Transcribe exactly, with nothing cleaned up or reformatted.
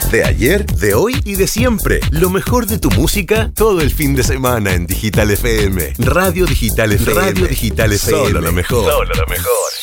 De ayer, de hoy y de siempre. Lo mejor de tu música todo el fin de semana en Digital F M. Radio Digital F M. Radio Digital F M. Solo lo mejor. Solo lo mejor.